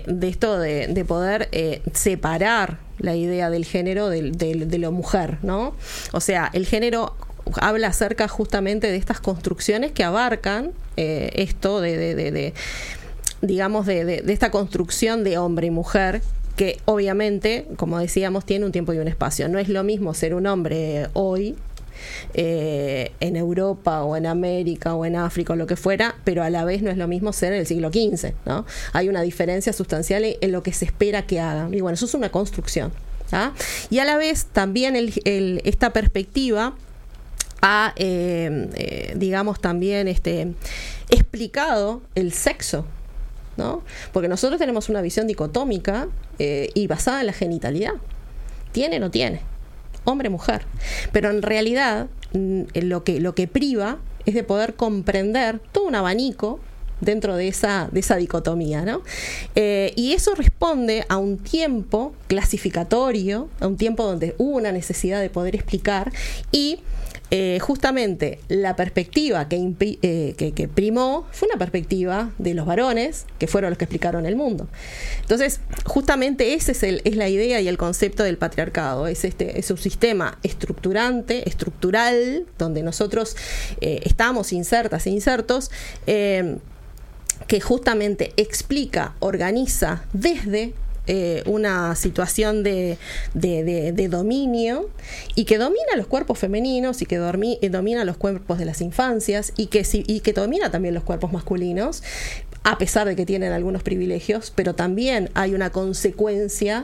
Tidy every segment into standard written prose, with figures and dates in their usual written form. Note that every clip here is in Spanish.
esto de poder separar la idea del género de lo mujer, ¿no? O sea, el género habla acerca justamente de estas construcciones que abarcan esto digamos, de esta construcción de hombre y mujer, que obviamente, como decíamos, tiene un tiempo y un espacio. No es lo mismo ser un hombre hoy en Europa o en América o en África o lo que fuera, pero a la vez no es lo mismo ser en el siglo XV, ¿no? Hay una diferencia sustancial en lo que se espera que hagan. Y bueno, eso es una construcción, ¿ah? Y a la vez también esta perspectiva ha, digamos, también explicado el sexo, ¿no? Porque nosotros tenemos una visión dicotómica y basada en la genitalidad. ¿Tiene o no tiene? Hombre, mujer. Pero en realidad lo que priva es de poder comprender todo un abanico dentro de esa dicotomía, ¿no? Y eso responde a un tiempo clasificatorio, a un tiempo donde hubo una necesidad de poder explicar, y justamente la perspectiva que primó fue una perspectiva de los varones, que fueron los que explicaron el mundo. Entonces, justamente esa es la idea y el concepto del patriarcado. Es un sistema estructural, donde nosotros estamos insertas e insertos, que justamente explica, organiza desde una situación de dominio, y que domina los cuerpos femeninos, y que domina los cuerpos de las infancias, y que domina también los cuerpos masculinos, a pesar de que tienen algunos privilegios, pero también hay una consecuencia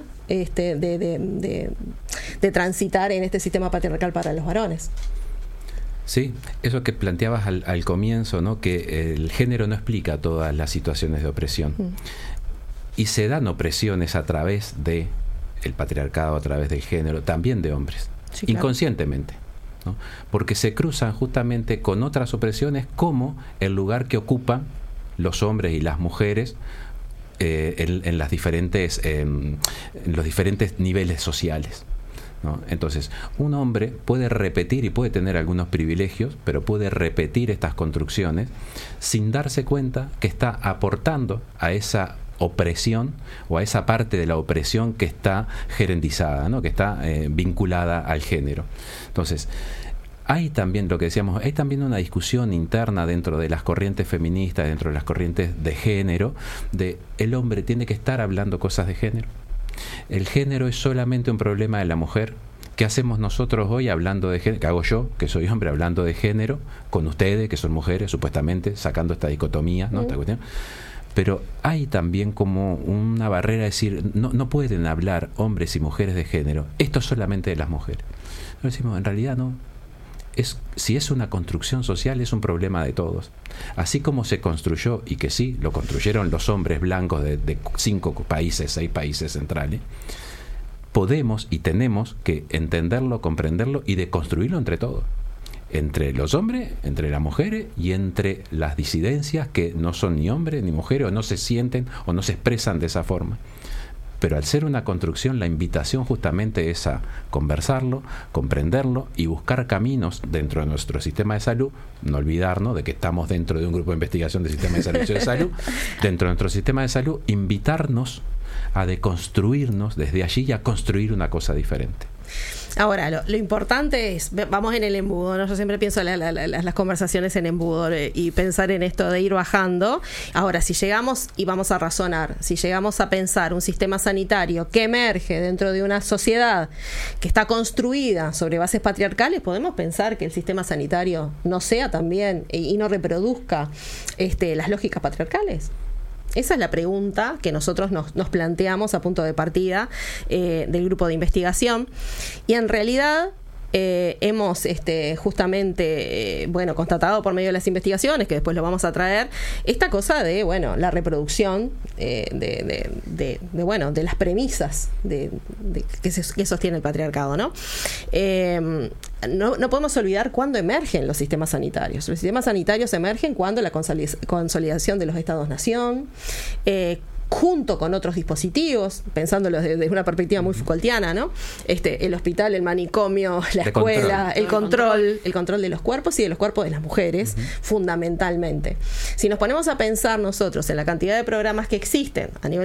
de transitar en este sistema patriarcal para los varones. Sí, eso que planteabas al comienzo, ¿no? Que el género no explica todas las situaciones de opresión. Y se dan opresiones a través del patriarcado, a través del género, también de hombres, sí, claro, inconscientemente, ¿no? Porque se cruzan justamente con otras opresiones, como el lugar que ocupan los hombres y las mujeres en los diferentes niveles sociales, ¿no? Entonces, un hombre puede repetir y puede tener algunos privilegios, pero puede repetir estas construcciones sin darse cuenta que está aportando a esa opresión, o a esa parte de la opresión que está gerendizada, ¿no? Que está vinculada al género. Entonces, hay también, lo que decíamos, hay también una discusión interna dentro de las corrientes feministas, dentro de las corrientes de género, de el hombre tiene que estar hablando cosas de género. El género es solamente un problema de la mujer. ¿Qué hacemos nosotros hoy hablando de género? ¿Qué hago yo, que soy hombre, hablando de género, con ustedes, que son mujeres, supuestamente, sacando esta dicotomía, ¿no? Esta cuestión. Pero hay también como una barrera, de decir, no pueden hablar hombres y mujeres de género, esto es solamente de las mujeres. Pero decimos, en realidad no. Si es una construcción social, es un problema de todos. Así como se construyó, y que sí, lo construyeron los hombres blancos de 5 países, 6 países centrales, podemos y tenemos que entenderlo, comprenderlo y deconstruirlo entre todos. Entre los hombres, entre las mujeres y entre las disidencias que no son ni hombres ni mujeres, o no se sienten o no se expresan de esa forma. Pero al ser una construcción, la invitación justamente es a conversarlo, comprenderlo y buscar caminos dentro de nuestro sistema de salud. No olvidarnos de que estamos dentro de un grupo de investigación del sistema de servicios de salud. Dentro de nuestro sistema de salud, invitarnos a deconstruirnos desde allí y a construir una cosa diferente. Ahora, lo importante es, vamos en el embudo, ¿no? Yo siempre pienso las conversaciones en embudo y pensar en esto de ir bajando. Ahora, si llegamos, y vamos a razonar, si llegamos a pensar un sistema sanitario que emerge dentro de una sociedad que está construida sobre bases patriarcales, podemos pensar que el sistema sanitario no sea también y no reproduzca las lógicas patriarcales. Esa es la pregunta que nosotros nos planteamos a punto de partida del grupo de investigación, y en realidad hemos justamente constatado por medio de las investigaciones, que después lo vamos a traer, esta cosa de la reproducción de las premisas que sostiene el patriarcado, ¿no? No podemos olvidar cuándo emergen los sistemas sanitarios. Los sistemas sanitarios emergen cuando la consolidación de los estados-nación, junto con otros dispositivos, pensándolo desde una perspectiva muy Foucaultiana, ¿no? El hospital, el manicomio, la escuela, el control de los cuerpos y de los cuerpos de las mujeres, fundamentalmente. Si nos ponemos a pensar nosotros en la cantidad de programas que existen a nivel